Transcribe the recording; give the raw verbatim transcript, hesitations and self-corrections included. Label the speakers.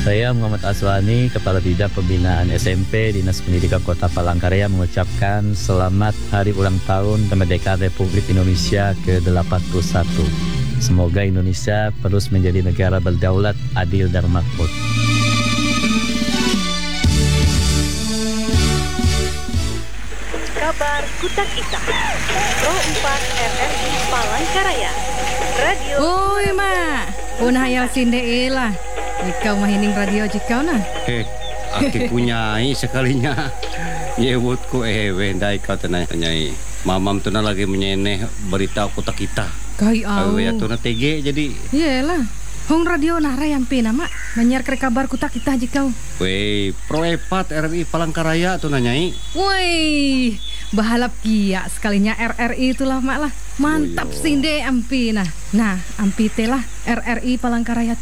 Speaker 1: Saya Muhammad Aswani, Kepala Bidang Pembinaan S M P Dinas Pendidikan Kota Palangkaraya mengucapkan selamat Hari Ulang Tahun Kemerdekaan Republik Indonesia ke delapan puluh satu. Semoga Indonesia terus menjadi negara berdaulat, adil dan makmur.
Speaker 2: Kabar Kutak Ita Pro empat R R I Palangkaraya Radio.
Speaker 3: Oi mak, pun hayal sinde lah. Ikau mahining radio jikau nah.
Speaker 4: Eh, aki punyai sekalinya. Nyebutku eh wendai kau tenai nyai. Mamam tu lagi menyeneh berita Kutak Ita.
Speaker 3: Kai au.
Speaker 4: Ya tu na T G jadi.
Speaker 3: Iyalah. Hong radio nara yang pina mak menyiar ke kabar Kutak Ita jikau.
Speaker 4: Wei, Pro empat R R I Palangkaraya tu na nyai.
Speaker 3: Woi, bahalap kia sekalinya R R I itulah mak lah. Mantap
Speaker 4: Boyo.
Speaker 3: sinde ampi nah. Nah, ampi telah R R I Palangkaraya